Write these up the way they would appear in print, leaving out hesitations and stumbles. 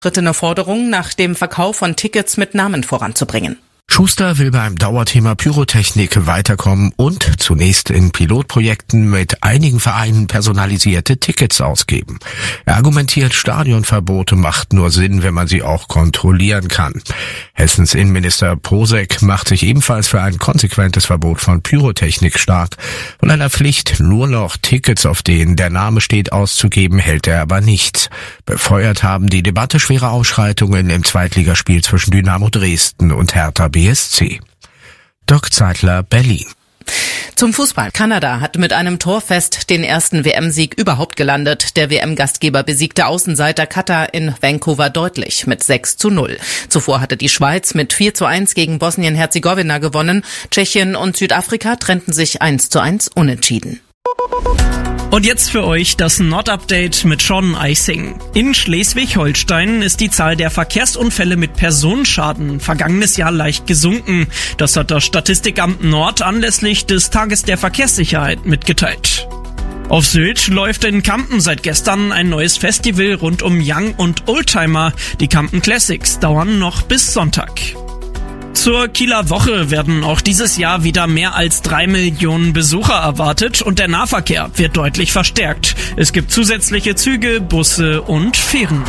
Eine Forderung nach dem Verkauf von Tickets mit Namen voranzubringen. Schuster will beim Dauerthema Pyrotechnik weiterkommen und zunächst in Pilotprojekten mit einigen Vereinen personalisierte Tickets ausgeben. Er argumentiert, Stadionverbote macht nur Sinn, wenn man sie auch kontrollieren kann. Hessens Innenminister Posek macht sich ebenfalls für ein konsequentes Verbot von Pyrotechnik stark. Von einer Pflicht, nur noch Tickets, auf denen der Name steht, auszugeben, hält er aber nichts. Befeuert haben die Debatte schwere Ausschreitungen im Zweitligaspiel zwischen Dynamo Dresden und Hertha BSC. Dirk Zeitler, Berlin. Zum Fußball. Kanada hat mit einem Torfest den ersten WM-Sieg überhaupt gelandet. Der WM-Gastgeber besiegte Außenseiter Katar in Vancouver deutlich mit 6:0. Zuvor hatte die Schweiz mit 4:1 gegen Bosnien-Herzegowina gewonnen. Tschechien und Südafrika trennten sich 1:1 unentschieden. Und jetzt für euch das Nord-Update mit Sean Eising. In Schleswig-Holstein ist die Zahl der Verkehrsunfälle mit Personenschaden vergangenes Jahr leicht gesunken. Das hat das Statistikamt Nord anlässlich des Tages der Verkehrssicherheit mitgeteilt. Auf Sylt läuft in Kampen seit gestern ein neues Festival rund um Young und Oldtimer. Die Kampen Classics dauern noch bis Sonntag. Zur Kieler Woche werden auch dieses Jahr wieder mehr als 3 Millionen Besucher erwartet und der Nahverkehr wird deutlich verstärkt. Es gibt zusätzliche Züge, Busse und Fähren.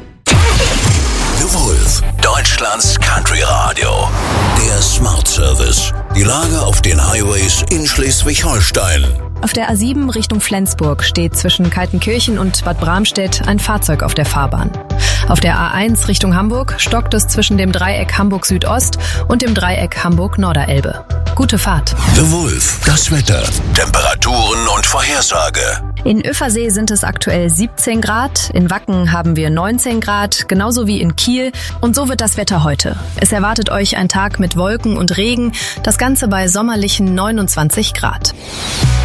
The Wolf, Deutschlands Country Radio. Der Smart Service. Die Lage auf den Highways in Schleswig-Holstein. Auf der A7 Richtung Flensburg steht zwischen Kaltenkirchen und Bad Bramstedt ein Fahrzeug auf der Fahrbahn. Auf der A1 Richtung Hamburg stockt es zwischen dem Dreieck Hamburg Südost und dem Dreieck Hamburg Norderelbe. Gute Fahrt. The Wolf, das Wetter, Temperaturen und Vorhersage. In Öffersee sind es aktuell 17 Grad, in Wacken haben wir 19 Grad, genauso wie in Kiel. Und so wird das Wetter heute. Es erwartet euch ein Tag mit Wolken und Regen, das Ganze bei sommerlichen 29 Grad.